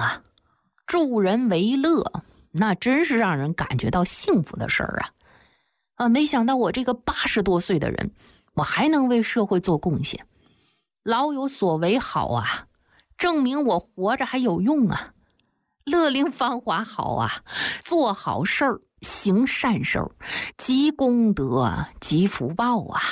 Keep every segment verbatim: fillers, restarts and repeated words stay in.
啊，助人为乐，那真是让人感觉到幸福的事儿啊！啊，没想到我这个八十多岁的人，我还能为社会做贡献，老有所为好啊，证明我活着还有用啊！乐龄芳华好啊，做好事儿，行善事儿，积功德，积福报啊！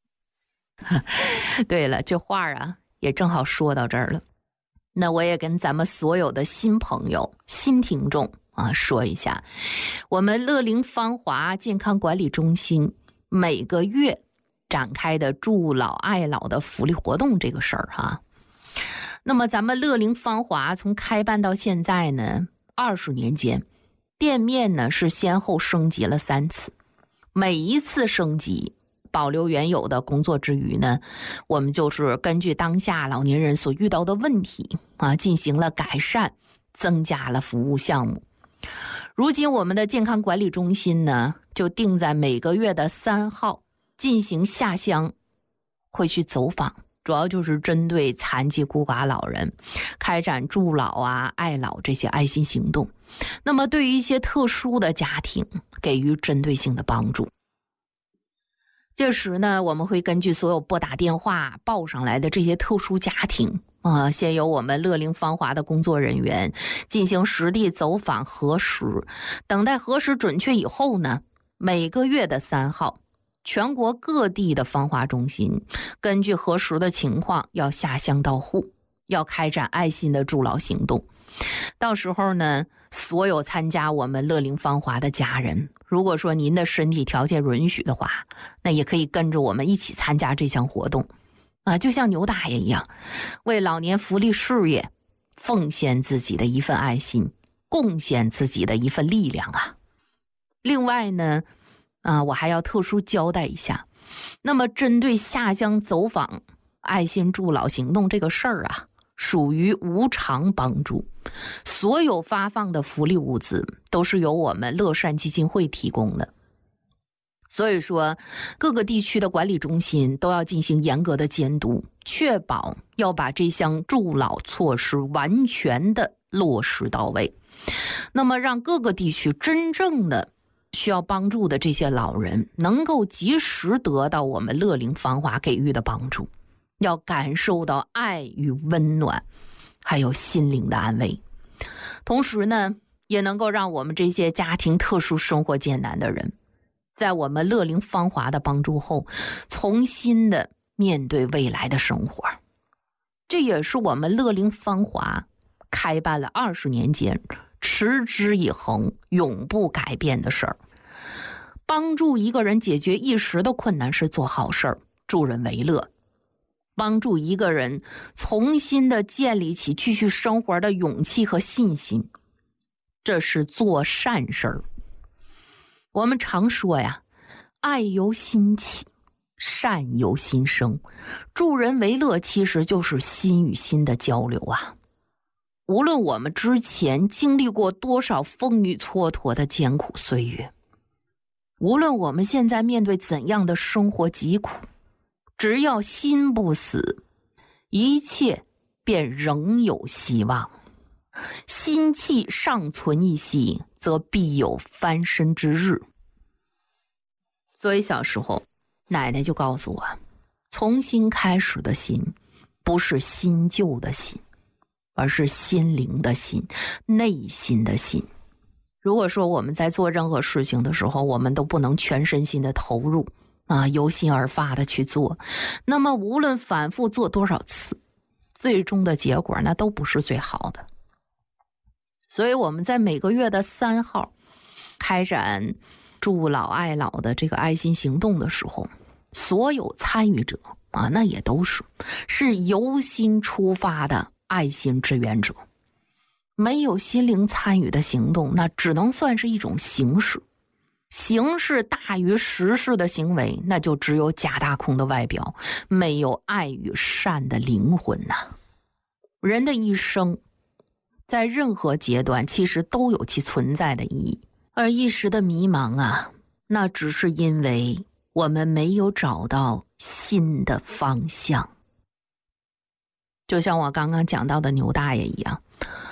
对了，这话啊也正好说到这儿了。那我也跟咱们所有的新朋友、新听众啊说一下，我们乐龄芳华健康管理中心每个月展开的助老爱老的福利活动这个事儿哈。那么咱们乐龄芳华从开办到现在呢，二十年间，店面呢是先后升级了三次，每一次升级保留原有的工作之余呢，我们就是根据当下老年人所遇到的问题啊，进行了改善，增加了服务项目。如今我们的健康管理中心呢，就定在每个月的三号进行下乡会去走访，主要就是针对残疾孤寡老人开展助老啊、爱老这些爱心行动。那么对于一些特殊的家庭给予针对性的帮助。这时呢，我们会根据所有拨打电话报上来的这些特殊家庭啊、呃，先由我们乐龄芳华的工作人员进行实地走访核实，等待核实准确以后呢，每个月的三号，全国各地的芳华中心根据核实的情况要下乡到户，要开展爱心的助老行动。到时候呢，所有参加我们乐龄芳华的家人，如果说您的身体条件允许的话，那也可以跟着我们一起参加这项活动啊，就像牛大爷一样，为老年福利事业奉献自己的一份爱心，贡献自己的一份力量啊。另外呢，啊，我还要特殊交代一下，那么针对下乡走访爱心助老行动这个事儿啊，属于无偿帮助，所有发放的福利物资都是由我们乐善基金会提供的。所以说各个地区的管理中心都要进行严格的监督，确保要把这项助老措施完全的落实到位，那么让各个地区真正的需要帮助的这些老人能够及时得到我们乐龄芳华给予的帮助，要感受到爱与温暖，还有心灵的安慰。同时呢，也能够让我们这些家庭特殊生活艰难的人，在我们乐龄芳华的帮助后，重新的面对未来的生活。这也是我们乐龄芳华开办了二十年间持之以恒、永不改变的事儿。帮助一个人解决一时的困难是做好事儿，助人为乐；帮助一个人重新的建立起继续生活的勇气和信心，这是做善事儿。我们常说呀，爱由心起，善由心生，助人为乐其实就是心与心的交流啊。无论我们之前经历过多少风雨蹉跎的艰苦岁月，无论我们现在面对怎样的生活疾苦，只要心不死，一切便仍有希望。心气尚存一息，则必有翻身之日。所以小时候奶奶就告诉我，从新开始的心不是新旧的心，而是心灵的心，内心的心。如果说我们在做任何事情的时候，我们都不能全身心的投入啊，由心而发的去做，那么无论反复做多少次，最终的结果那都不是最好的。所以我们在每个月的三号开展助老爱老的这个爱心行动的时候，所有参与者啊，那也都是是由心出发的爱心志愿者。没有心灵参与的行动，那只能算是一种形式，形式大于实事的行为，那就只有假大空的外表，没有爱与善的灵魂呐、啊。人的一生在任何阶段其实都有其存在的意义，而一时的迷茫啊，那只是因为我们没有找到新的方向。就像我刚刚讲到的牛大爷一样，